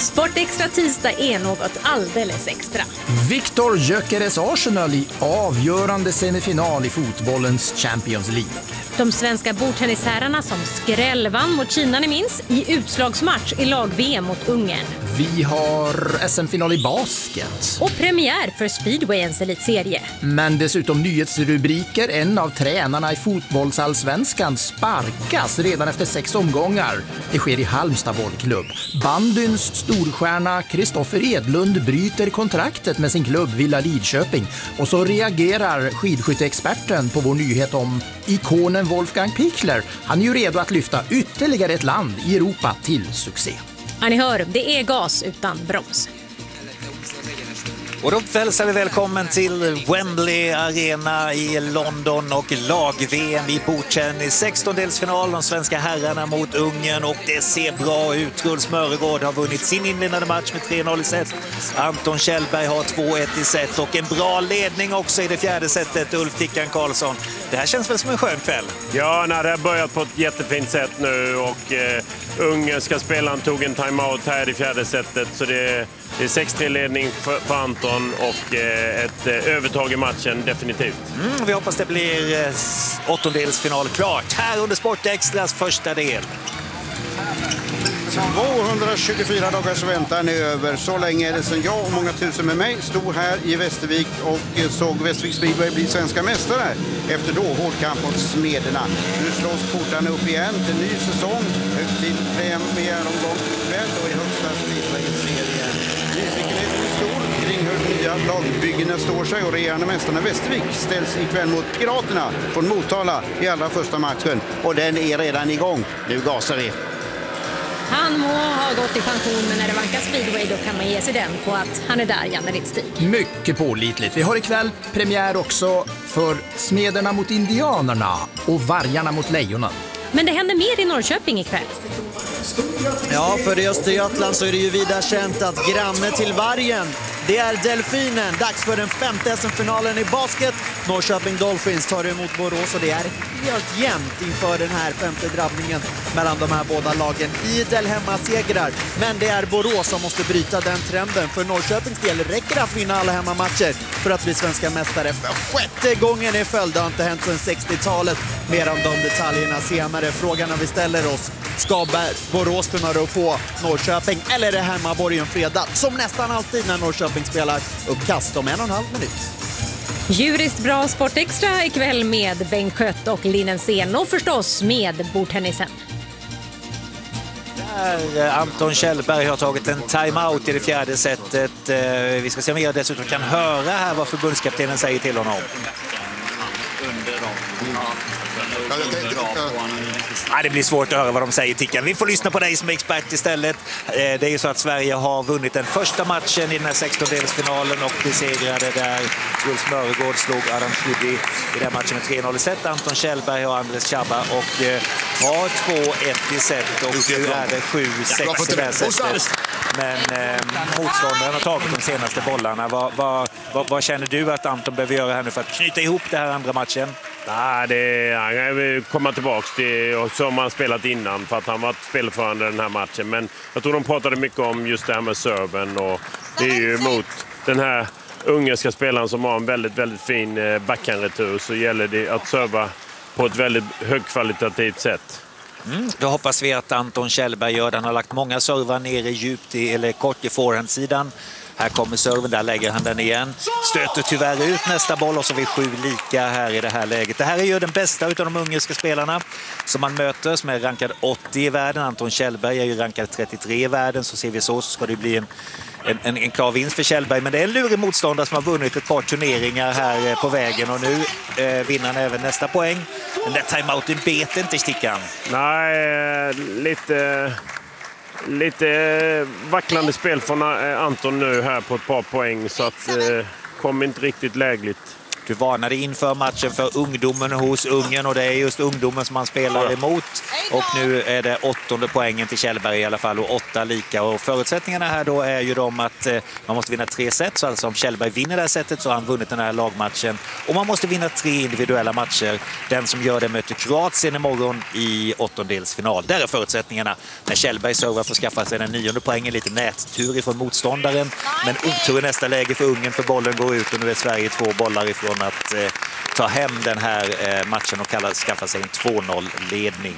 Sportextra tisdag är något alldeles extra. Viktor Gyökeres Arsenal i avgörande semifinal i fotbollens Champions League. De svenska bordtennisherrarna som skrällvann mot Kina, ni minns, i utslagsmatch i lag-VM mot Ungern. Vi har SM-final i basket. Och premiär för Speedwayens elitserie. Men dessutom nyhetsrubriker. En av tränarna i fotbollsallsvenskan sparkas redan efter 6 omgångar. Det sker i Halmstad bollklubb. Bandyns storstjärna Kristoffer Edlund bryter kontraktet med sin klubb Villa Lidköping. Och så reagerar skidskytteexperten på vår nyhet om ikonen Wolfgang Pichler. Han är ju redo att lyfta ytterligare ett land i Europa till succé. Ja, ni hör, det är gas utan broms. Och då hälsar vi välkommen till Wembley Arena i London och lag-VM i bordtennis. 16-delsfinal, de svenska herrarna mot Ungern, och det ser bra ut. Truls Mörgård har vunnit sin inledande match med 3-0 i set. Anton Kjellberg har 2-1 i set och en bra ledning också i det fjärde setet, Ulf Tickan Karlsson. Det här känns väl som en skön kväll? Ja, det har börjat på ett jättefint sätt nu och ungerska spelaren tog en timeout här i fjärde setet, så det är 6-3-ledning för Anton och ett övertag i matchen definitivt. Vi hoppas det blir åttondelsfinal klart här under Sportextras första del. 224 dagars väntan är över. Så länge är det sedan jag och många tusen med mig stod här i Västervik och såg Västervik Speedway bli svenska mästare efter då hårdkamp mot Smederna. Nu slås portarna upp igen till ny säsong, till premiäromgång ikväll och i högsta Speedway-serien. Nyfikenheten är stor kring hur nya lagbyggena står sig, och regerande mästarna Västervik ställs ikväll mot Piraterna från Motala i allra första matchen, och den är redan igång. Nu gasar vi. Han må ha gått i pension, men när det vankar Speedway då kan man ge sig den på att han är där, Janne Rittstig. Mycket pålitligt. Vi har ikväll premiär också för Smederna mot Indianerna och Vargarna mot Lejonen. Men det händer mer i Norrköping ikväll. Ja, för i Östergötland så är det ju vida känt att granne till vargen, det är Delfinen. Dags för den 5:e SM-finalen i basket. Norrköping Dolphins tar emot Borås, och det är helt jämnt inför den här 5:e drabbningen mellan de här båda lagen. Idel hemmasegrar, men det är Borås som måste bryta den trenden. För Norrköpings del räcker det att vinna alla hemmamatcher för att bli svenska mästare för 6:e gången i följd. Det har inte hänt sedan 60-talet. Mer om de detaljerna senare. Frågan när vi ställer oss: ska Borås kunna rå på Norrköping, eller är det hemmaborgen fredag som nästan alltid när Norrköping spelar uppkast om 1,5 minut? Juriskt bra Sportextra ikväll med Bengt Skött och Linen Sen, och förstås med bordtennisen. Anton Kjellberg har tagit en timeout i det fjärde setet. Vi ska se om jag dessutom kan höra här vad förbundskaptenen säger till honom. Det blir svårt att höra vad de säger, Tickan. Vi får lyssna på dig som är expert istället. Det är ju så att Sverige har vunnit den första matchen i den här 16-delsfinalen och besegrade där Truls Mörgård slog Adam Schudi i den matchen med 3-0 i set. Anton Kjellberg och Andres Chabba och har 2-1 i set, och nu är det 7-6 i det här setet. Men motståndaren har tagit de senaste bollarna. Vad känner du att Anton behöver göra här nu för att knyta ihop det här andra matchen? Han vill komma tillbaka till som han spelat innan, för att han varit spelförande den här matchen. Men jag tror de pratade mycket om just det här med serven, och det är ju mot den här ungerska spelaren som har en väldigt, väldigt fin backhandretur, så gäller det att serva på ett väldigt högkvalitativt sätt. Då hoppas vi att Anton Kjellberg gör det. Han har lagt många servar nere djupt eller kort i forehandsidan. Här kommer serven, där lägger han den igen. Stöter tyvärr ut nästa boll, och så är vi 7 lika här i det här läget. Det här är ju den bästa av de ungerska spelarna som man möter, som är rankad 80 i världen. Anton Kjellberg är ju rankad 33 i världen, så ser vi så ska det bli en klar vinst för Kjellberg. Men det är en lurig motståndare som har vunnit ett par turneringar här på vägen, och nu vinner han även nästa poäng. Den där timeouten bet inte Stickan. Nej, lite vacklande spel från Anton nu här på ett par poäng, så att kom inte riktigt lägligt. Du varnade inför matchen för ungdomen hos Ungern, och det är just ungdomen som man spelar emot. Och nu är det 8:e poängen till Kjellberg i alla fall och 8 lika. Och förutsättningarna här då är ju de att man måste vinna 3 set. Så alltså om Kjellberg vinner det här setet så har han vunnit den här lagmatchen. Och man måste vinna 3 individuella matcher. Den som gör det möter Kroatien imorgon i 8-delsfinal. Där är förutsättningarna. När Kjellberg servar för att skaffa sig den 9:e poängen. Lite nättur ifrån motståndaren. Men otur i nästa läge för Ungern, för bollen går ut och nu är Sverige 2 bollar ifrån att ta hem den här matchen och skaffa sig en 2-0-ledning.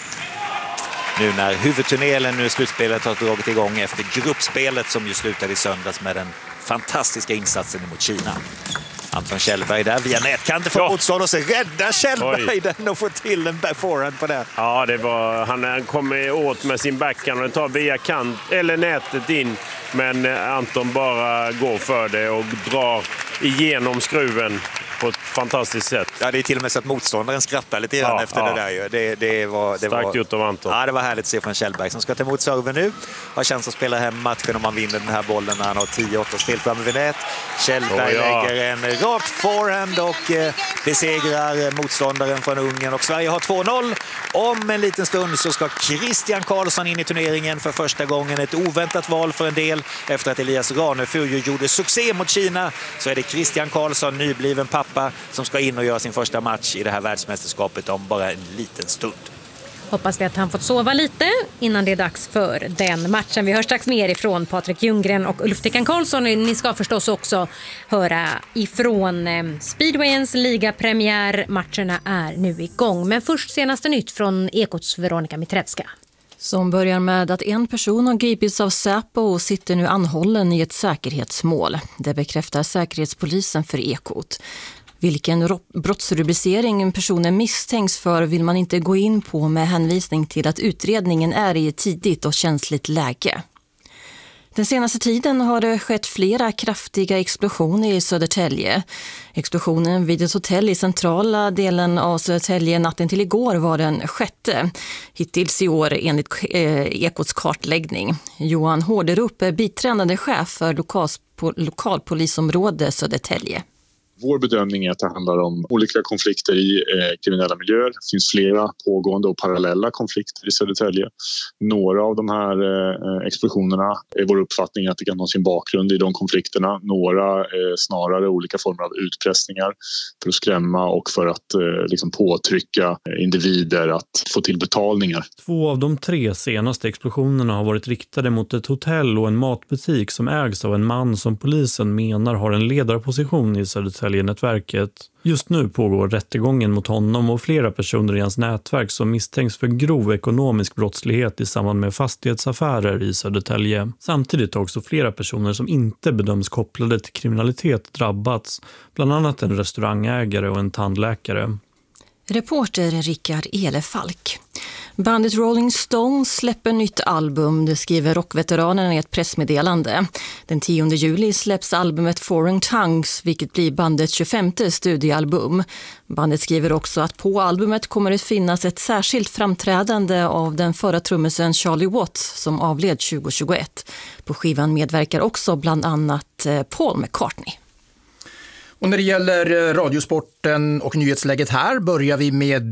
Nu när huvudturneringen, nu slutspelet har dragit igång efter gruppspelet som ju slutade i söndags med den fantastiska insatsen mot Kina. Anton Kjellberg där via nätkanten för motstånd och så räddar Kjellberg den och får till en forehand på det. Ja, det var, han kom åt med sin backhand och den tar via kant eller nätet in. Men Anton bara går för det och drar igenom skruven på ett fantastiskt sätt. Ja, det är till och med så att motståndaren skrattar lite grann efter det där. Det var starkt gjort av Anton. Ja, det var härligt att se från Kjellberg som ska ta emot serven nu. Har chans att spela hem matchen om man vinner den här bollen när han har 10-8 spel framme vid nät. Kjellberg lägger en rakt forehand och besegrar motståndaren från Ungern. Och Sverige har 2-0. Om en liten stund så ska Christian Karlsson in i turneringen för första gången. Ett oväntat val för en del. Efter att Elias Ranefur gjorde succé mot Kina så är det Christian Karlsson, nybliven pappa, som ska in och göra sin första match i det här världsmästerskapet om bara en liten stund. Hoppas vi att han fått sova lite innan det är dags för den matchen. Vi hörs strax mer ifrån Patrik Ljunggren och Ulf Tickan Karlsson. Ni ska förstås också höra ifrån Speedwayens ligapremiär. Matcherna är nu igång. Men först senaste nytt från Ekots Veronica Mitrevska. Som börjar med att en person har gripits av Säpo och sitter nu anhållen i ett säkerhetsmål. Det bekräftar Säkerhetspolisen för Ekot. Vilken brottsrubricering personen misstänks för vill man inte gå in på med hänvisning till att utredningen är i ett tidigt och känsligt läge. Den senaste tiden har det skett flera kraftiga explosioner i Södertälje. Explosionen vid ett hotell i centrala delen av Södertälje natten till igår var den 6:e. Hittills i år enligt Ekots kartläggning. Johan Hårderup är biträdande chef för lokalpolisområde Södertälje. Vår bedömning är att det handlar om olika konflikter i kriminella miljöer. Det finns flera pågående och parallella konflikter i Södertälje. Några av de här explosionerna är vår uppfattning att det kan ha sin bakgrund i de konflikterna. Några snarare olika former av utpressningar för att skrämma och för att liksom påtrycka individer att få till betalningar. 2 av de 3 senaste explosionerna har varit riktade mot ett hotell och en matbutik som ägs av en man som polisen menar har en ledarposition i Södertälje-nätverket. Just nu pågår rättegången mot honom och flera personer i hans nätverk som misstänks för grov ekonomisk brottslighet i samband med fastighetsaffärer i Södertälje. Samtidigt har också flera personer som inte bedöms kopplade till kriminalitet drabbats, bland annat en restaurangägare och en tandläkare. Reporter Rickard Elefalk. Bandet Rolling Stones släpper nytt album, det skriver rockveteranen i ett pressmeddelande. Den 10 juli släpps albumet Foreign Tongues, vilket blir bandets 25:e studioalbum. Bandet skriver också att på albumet kommer det finnas ett särskilt framträdande av den förra trummisen Charlie Watts som avled 2021. På skivan medverkar också bland annat Paul McCartney. Och när det gäller radiosporten och nyhetsläget här börjar vi med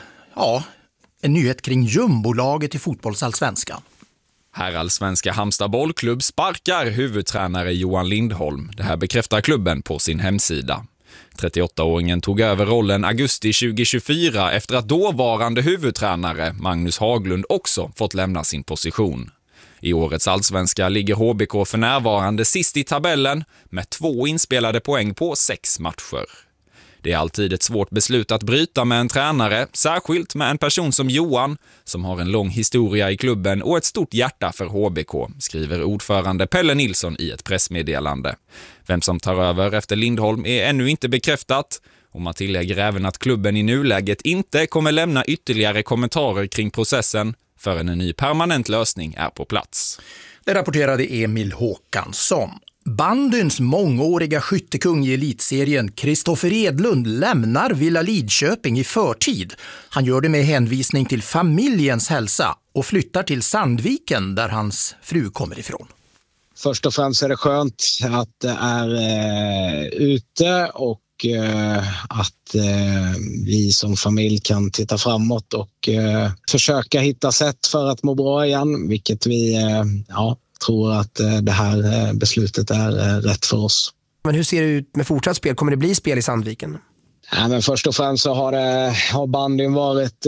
en nyhet kring jumbolaget i fotbollsallsvenskan. Herrallsvenska Halmstad bollklubb sparkar huvudtränare Johan Lindholm. Det här bekräftar klubben på sin hemsida. 38-åringen tog över rollen augusti 2024 efter att dåvarande huvudtränare Magnus Haglund också fått lämna sin position. I årets allsvenska ligger HBK för närvarande sist i tabellen med 2 inspelade poäng på 6 matcher. Det är alltid ett svårt beslut att bryta med en tränare, särskilt med en person som Johan, som har en lång historia i klubben och ett stort hjärta för HBK, skriver ordförande Pelle Nilsson i ett pressmeddelande. Vem som tar över efter Lindholm är ännu inte bekräftat, och man tillägger även att klubben i nuläget inte kommer lämna ytterligare kommentarer kring processen förrän en ny permanent lösning är på plats. Det rapporterade Emil Håkansson. Bandyns mångåriga skyttekung i elitserien Kristoffer Edlund lämnar Villa Lidköping i förtid. Han gör det med hänvisning till familjens hälsa och flyttar till Sandviken där hans fru kommer ifrån. Först och främst är det skönt att det är ute och att vi som familj kan titta framåt och försöka hitta sätt för att må bra igen, vilket vi tror att det här beslutet är rätt för oss. Men hur ser det ut med fortsatt spel? Kommer det bli spel i Sandviken? Ja, men först och främst så har bandyn varit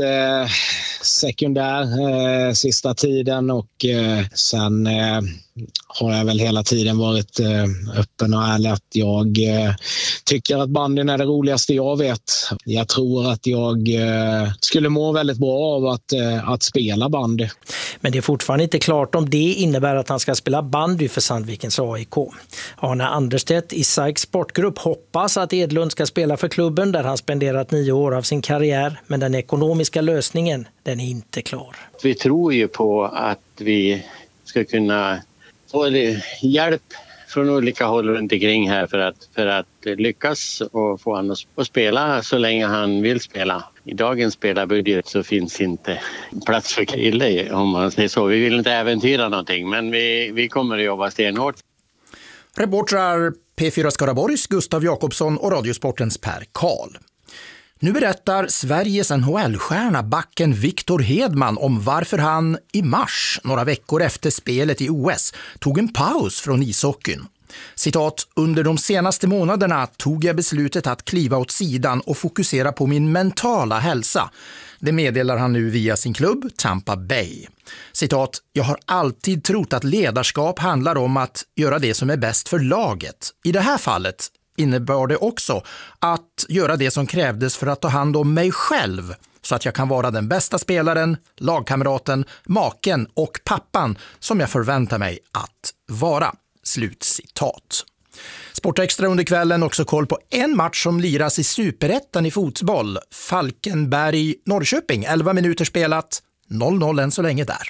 sekundär sista tiden och sen har jag väl hela tiden varit öppen och ärlig att jag tycker att bandyn är det roligaste jag vet. Jag tror att jag skulle må väldigt bra av att spela bandy. Men det är fortfarande inte klart om det innebär att han ska spela bandy för Sandvikens AIK. Arne Anderstedt i SAIK Sportgrupp hoppas att Edlund ska spela för klubben där han spenderat 9 år av sin karriär, men den ekonomiska lösningen, den är inte klar. Vi tror ju på att vi ska kunna få hjälp från olika håll runt omkring här för att lyckas och få honom att spela så länge han vill spela. I dagens spelarbudget så finns inte plats för Krille, om man säger så. Vi vill inte äventyra någonting, men vi kommer att jobba stenhårt. Reportrar P4 Skaraborgs Gustav Jakobsson och Radiosportens Per Karl. Nu berättar Sveriges NHL-stjärna backen Victor Hedman om varför han i mars, några veckor efter spelet i OS, tog en paus från ishockeyn. Citat, under de senaste månaderna tog jag beslutet att kliva åt sidan och fokusera på min mentala hälsa. Det meddelar han nu via sin klubb Tampa Bay. Citat, jag har alltid trott att ledarskap handlar om att göra det som är bäst för laget. I det här fallet innebar det också att göra det som krävdes för att ta hand om mig själv så att jag kan vara den bästa spelaren, lagkamraten, maken och pappan som jag förväntar mig att vara. Slutcitat. Sportextra under kvällen också koll på en match som liras i Superettan i fotboll. Falkenberg-Norrköping, 11 minuter spelat, 0-0 än så länge där.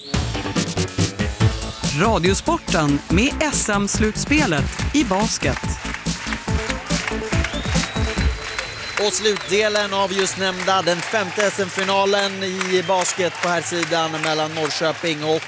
Radiosporten med SM-slutspelet i basket. Och slutdelen av just nämnda, den 5:e SM-finalen i basket på här sidan mellan Norrköping och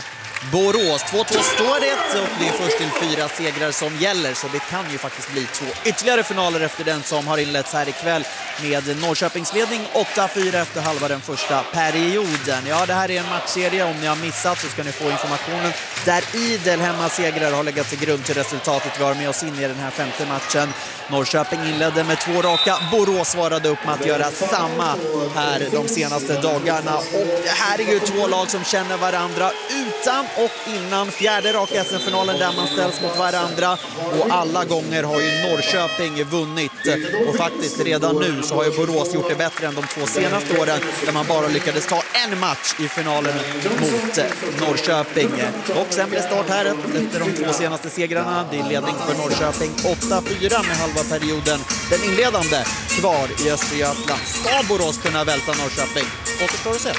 Borås. 2-2 står det och det är först till 4 segrar som gäller, så det kan ju faktiskt bli 2 ytterligare finaler efter den som har inletts här ikväll med Norrköpings ledning 8-4 efter halva den första perioden. Ja, det här är en matchserie. Om ni har missat så ska ni få informationen där idel hemmasegrar har legat till grund till resultatet. Vi har med oss in i den här 5:e matchen. Norrköping inledde med 2 raka. Borås svarade upp med att göra samma här de senaste dagarna. Och det här är ju 2 lag som känner varandra utan och innan 4:e raka SM-finalen där man ställs mot varandra. Och alla gånger har ju Norrköping vunnit. Och faktiskt redan nu så har ju Borås gjort det bättre än de 2 senaste åren där man bara lyckades ta en match i finalen mot Norrköping. Och sen blev start här efter de 2 senaste segrarna. Det är ledning för Norrköping 8-4 med halva perioden. Den inledande kvar i Östergötland. Ska Borås kunna välta Norrköping? Återstår att se.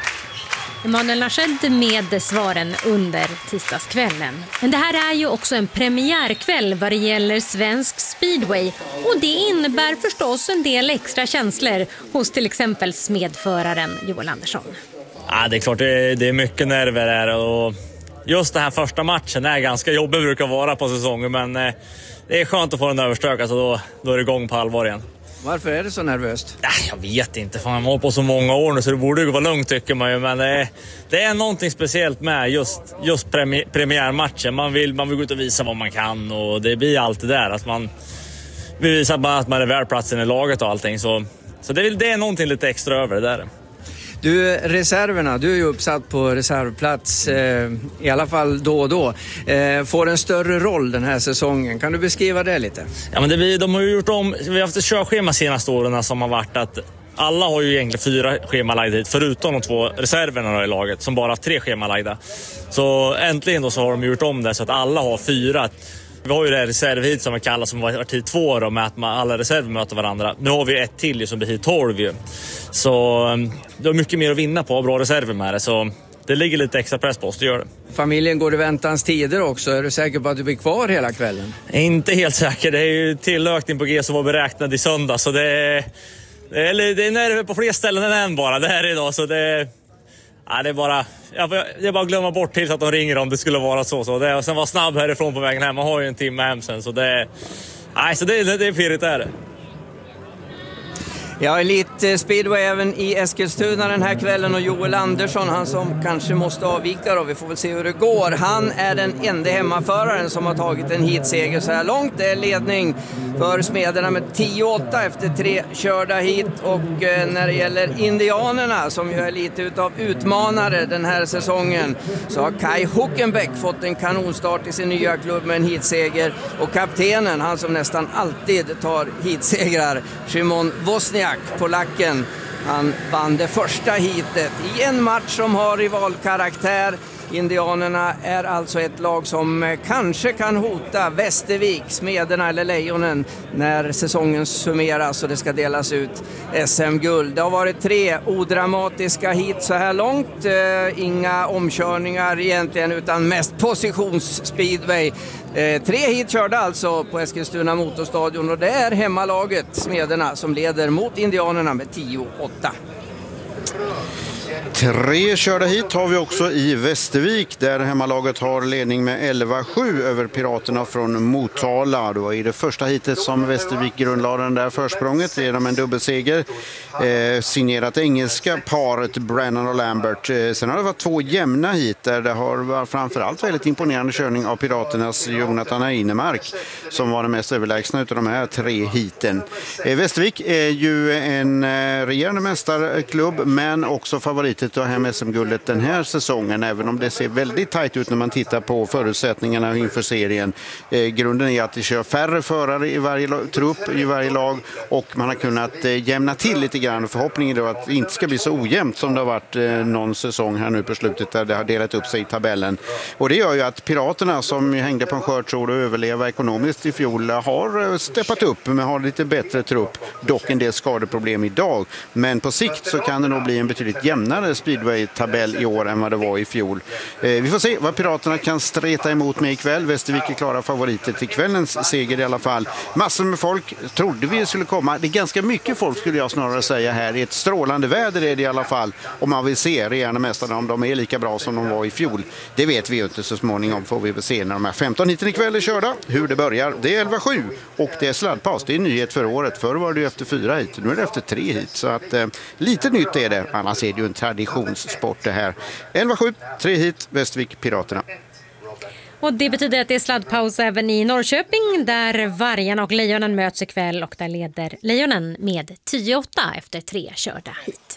Emanuel Lasched med svaren under tisdagskvällen. Men det här är ju också en premiärkväll vad det gäller svensk speedway. Och det innebär förstås en del extra känslor hos till exempel smedföraren Joel Andersson. Ja, det är klart det är mycket nerver här och just den här första matchen är ganska jobbig brukar vara på säsongen, men det är skönt att få den överstökad så då är det igång på allvar igen. Varför är det så nervöst? Jag vet inte, fan man har på så många år nu så det borde ju vara lugnt tycker man ju, men det är någonting speciellt med just premiärmatchen. Man vill gå ut och visa vad man kan och det blir alltid där att man vill visa bara att man är värdplatsen i laget och allting, så det är någonting lite extra över det där. Du, reserverna, du är ju uppsatt på reservplats i alla fall då och då. Får en större roll den här säsongen. Kan du beskriva det lite? Ja, men de har ju gjort om, vi har haft ett körschema senaste åren som har varit att alla har ju egentligen 4 schemalagda hit förutom de 2 reserverna i laget som bara har 3 schemalagda. Så äntligen då så har de gjort om det så att alla har 4. Vi har ju det här reservhit som vi kallar som var tid 2 då, med att alla reserver möter varandra. Nu har vi ett till som blir hit 12 ju. Så det är mycket mer att vinna på, bra reserver med det. Så det ligger lite extra press på oss, det gör det. Familjen går i väntans tider också. Är du säker på att du blir kvar hela kvällen? Inte helt säker. Det är ju tillökning på G som var beräknad i söndag. Så det är nerver på fler ställen än en bara. Det här idag så det... Ja, det är bara att glömma bort tills att de ringer om det skulle vara så. Och sen var snabb härifrån på vägen hem. Man har ju en timme hem sen. Så det Nej, så det är pirrigt där. Ja, Elite Speedway även i Eskilstuna den här kvällen och Joel Andersson, han som kanske måste avvika då, vi får väl se hur det går. Han är den enda hemmaföraren som har tagit en heatseger så här långt. Det är ledning för Smederna med 10-8 efter 3 körda hit, och när det gäller indianerna som ju är lite utav utmanare den här säsongen, så har Kai Huckenbeck fått en kanonstart i sin nya klubb med en heatseger, och kaptenen, han som nästan alltid tar heatsegrar, Szymon Wozniak, polacken, han vann det första heatet i en match som har rivalkaraktär. Indianerna är alltså ett lag som kanske kan hota Västervik, Smederna eller Lejonen när säsongen summeras och det ska delas ut SM-guld. Det har varit 3 odramatiska hit så här långt. Inga omkörningar egentligen, utan mest positionsspeedway. 3 hit körda alltså på Eskilstuna motorstadion, och det är hemmalaget Smederna som leder mot Indianerna med 10-8. 3 körda hit har vi också i Västervik, där hemmalaget har ledning med 11-7 över Piraterna från Motala. Det var i det första hitet som Västervik grundlade den där försprånget genom en dubbelseger. Signerat engelska paret Brennan och Lambert. Sen har det varit 2 jämna hit där det har varit framförallt väldigt imponerande körning av Piraternas Jonathan Einemark som var den mest överlägsna utav de här 3 hiten. Västervik är ju en regerande mästarklubb, men också favoritet att ta hem SM-guldet den här säsongen, även om det ser väldigt tajt ut när man tittar på förutsättningarna inför serien. Grunden är att det kör färre förare i varje trupp, i varje lag, och man har kunnat jämna till lite grann. Förhoppningen är att det inte ska bli så ojämnt som det har varit någon säsong här nu på slutet där det har delat upp sig i tabellen. Och det gör ju att Piraterna, som hängde på en skör tråd och överleva ekonomiskt i fjol, har steppat upp men har lite bättre trupp. Dock en del skadeproblem idag. Men på sikt så kan det nog bli en betydligt jämnare speedway-tabell i år än vad det var i fjol. Vi får se vad Piraterna kan streta emot med ikväll. Västervik är klara favoriter till kvällens seger i alla fall. Massor med folk trodde vi skulle komma. Det är ganska mycket folk, skulle jag snarare säga här. Det är ett strålande väder är det i alla fall. Om man vill se regerande mästarna, om de är lika bra som de var i fjol. Det vet vi ju inte, så småningom får vi väl se när de här 15 hiten ikväll är körda. Hur det börjar. Det är 11-7 och det är sladdpass. Det är nyhet för året. Förr var det ju efter 4 hit. Nu är det efter 3 hit. Så att lite nytt är det. Annars är det ju en traditionssport det här. 11-7, 3 hit, Västervik, Piraterna. Och det betyder att det är sladdpaus även i Norrköping, där Vargarna och Lejonen möts ikväll, och där leder Lejonen med 10-8 efter 3 körda hit.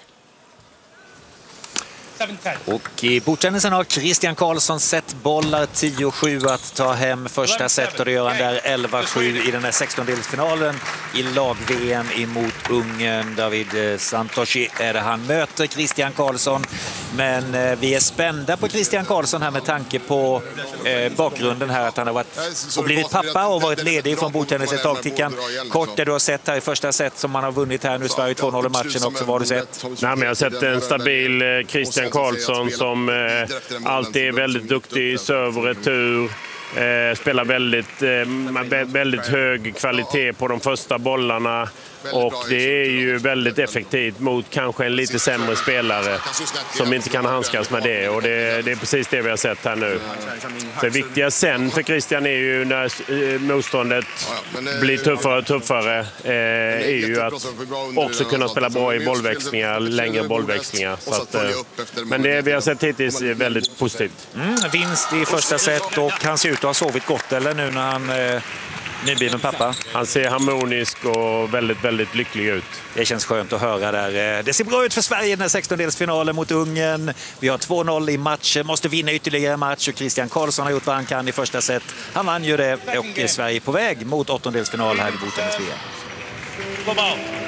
Och i bordtennisen har Christian Karlsson sett bollar 10-7 att ta hem första set, och det gör han där 11-7 i den här 16-delsfinalen i lag-VM emot Ungern. David Santoshi är det han möter, Christian Karlsson. Men vi är spända på Christian Karlsson här med tanke på bakgrunden här, att han har varit och blivit pappa och varit ledig från bordtennis ett tag. Tickan, kort det du har sett här i första set som man har vunnit här nu, Sverige 2-0 i matchen också, vad har du sett? Nej, men jag har sett en stabil Christian Karlsson som alltid är väldigt duktig i serve och retur. Spelar väldigt hög kvalitet på de första bollarna, och det är ju väldigt effektivt mot kanske en lite sämre spelare som inte kan handskas med det, och det är precis det vi har sett här nu. Det viktiga sen för Christian är ju när motståndet blir tuffare och tuffare är ju att också kunna spela bra i bollväxlingar, längre bollväxlingar. Så att, men det vi har sett hittills är väldigt positivt. Vinst i första set, och han ser ut att ha sovit gott, eller nu när han nybliven pappa? Han ser harmonisk och väldigt, väldigt lycklig ut. Det känns skönt att höra där. Det ser bra ut för Sverige i den här 16-delsfinalen mot Ungern. Vi har 2-0 i matchen, måste vinna ytterligare match, och Christian Karlsson har gjort vad han kan i första set. Han vann ju det, och är Sverige på väg mot 8-delsfinal här i bordtennis-VM.